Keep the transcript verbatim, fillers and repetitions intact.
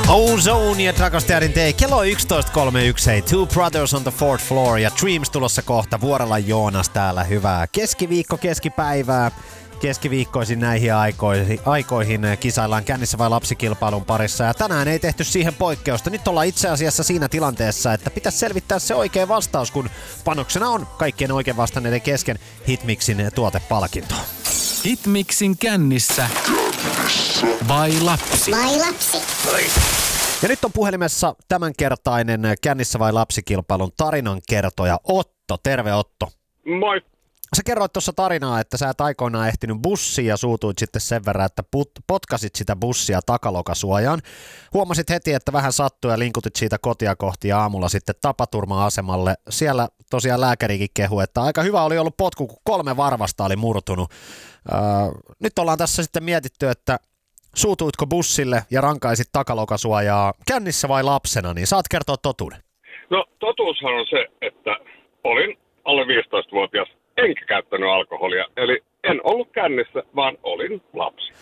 Ozone ja Dragosterin tee. Kello yksitoista kolmekymmentäyksi. Hei, Two Brothers on the Fourth Floor ja Dreams tulossa kohta. Vuorella Joonas täällä. Hyvää keskiviikko, keskipäivää. Keskiviikkoisin näihin aikoihin, aikoihin kisaillaan kännissä vai lapsikilpailun parissa. Ja tänään ei tehty siihen poikkeusta. Nyt ollaan itse asiassa siinä tilanteessa, että pitäisi selvittää se oikea vastaus, kun panoksena on kaikkien oikein vastanneiden kesken Hitmixin tuotepalkinto. Hitmixin kännissä vai lapsi? Vai lapsi? Ja nyt on puhelimessa tämänkertainen kännissä vai lapsikilpailun tarinankertoja Otto. Terve Otto. Moi. Sä kerroit tuossa tarinaa, että sä et aikoinaan ehtinyt bussiin ja suutuit sitten sen verran, että put- potkasit sitä bussia takalokasuojaan. Huomasit heti, että vähän sattui ja linkutit siitä kotia kohti ja aamulla sitten tapaturma-asemalle. Siellä tosiaan lääkärikin kehui, että aika hyvä oli ollut potku, kun kolme varvasta oli murtunut. Öö, nyt ollaan tässä sitten mietitty, että suutuitko bussille ja rankaisit takalokasuojaa kännissä vai lapsena, niin saat kertoa totuuden. No totuushan on se, että olin alle viisitoistavuotias enkä käyttänyt alkoholia. Eli en ollut kännissä, vaan olin lapsi.